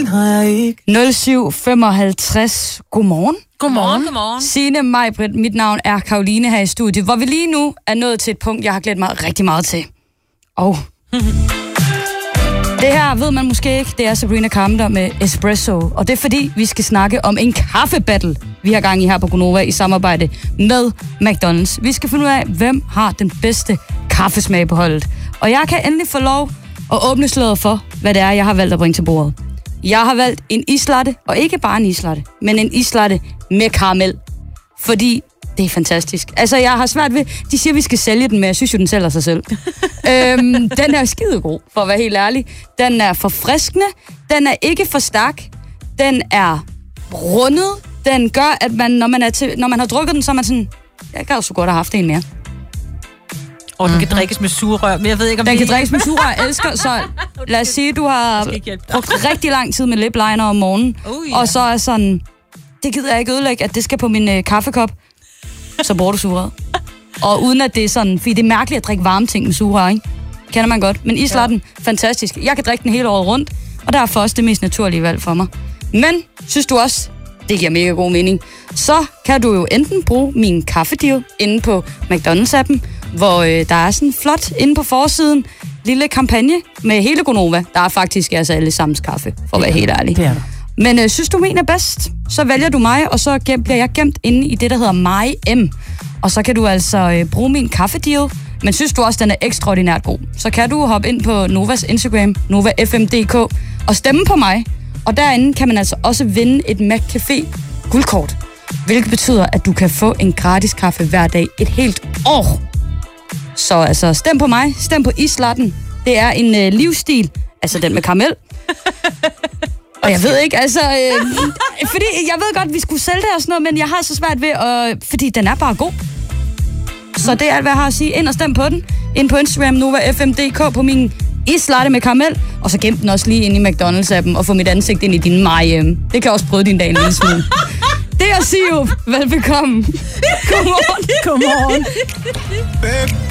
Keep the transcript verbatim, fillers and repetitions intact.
den har jeg ikke. nul syv femoghalvtreds. Godmorgen. Godmorgen. Godmorgen. Signe Majbrit, mit navn er Karoline her i studiet, hvor vi lige nu er nået til et punkt, jeg har glædet mig rigtig meget til. Og det her ved man måske ikke, det er Sabrina Carpenter med Espresso. Og det er fordi, vi skal snakke om en kaffebattle, vi har gang i her på Gonova i samarbejde med McDonald's. Vi skal finde ud af, hvem har den bedste kaffesmag på holdet. Og jeg kan endelig få lov at åbne sløret for, hvad det er, jeg har valgt at bringe til bordet. Jeg har valgt en islatte, og ikke bare en islatte, men en islatte med karamel. Fordi det er fantastisk. Altså, jeg har svært ved... De siger, vi skal sælge den, men jeg synes jo, den sælger sig selv. øhm, den er skidegod, for at være helt ærlig. Den er forfriskende. Den er ikke for stærk. Den er rundet. Den gør, at man, når man, er til, når man har drukket den, så er man sådan... Jeg kan jo så godt have haft en mere. Og den kan mm-hmm. drikkes med sugerør, men jeg ved ikke, om Den det... kan drikkes med sugerør, jeg elsker. Så lad os sige, du har brugt rigtig lang tid med lip liner om morgenen. Oh, yeah. Og så er sådan... Det gider jeg ikke ødelægge, at det skal på min øh, kaffekop. Så bruger du sugerør. Og uden at det er sådan... Fordi det er mærkeligt at drikke varme ting med sugerør, ikke? Kender man godt. Men islatten, ja. Fantastisk. Jeg kan drikke den hele året rundt. Og derfor også det mest naturlige valg for mig. Men synes du også, det giver mega god mening, så kan du jo enten bruge min kaffedeal inde på McDonald's-appen, hvor øh, der er sådan flot inde på forsiden lille kampagne med hele Gonova. Der er faktisk altså alle sammens kaffe, for at være helt ærlig. Det er der. Men øh, synes du, min er bedst, så vælger du mig, og så gem, bliver jeg gemt inde i det, der hedder MyM. Og så kan du altså øh, bruge min kaffedeal. Men synes du også, den er ekstraordinært god, så kan du hoppe ind på Novas Instagram, Nova F M punktum D K, og stemme på mig. Og derinde kan man altså også vinde et McCafé guldkort, hvilket betyder, at du kan få en gratis kaffe hver dag et helt år. Så altså, stem på mig, stem på islatten. Det er en øh, livsstil, altså den med karamel. Og jeg ved ikke, altså... Øh, fordi jeg ved godt, vi skulle sælge det og sådan noget, men jeg har så svært ved at... Fordi den er bare god. Så det er alt, hvad jeg har at sige. Ind og stem på den. Ind på Instagram, Nova F M punktum D K, på min islatte med karamel. Og så gem den også lige ind i McDonald's-appen og få mit ansigt ind i din MyM. Det kan også bryde din dag en lille smule. Det er Siv. Velbekomme. Godmorgen. Godmorgen.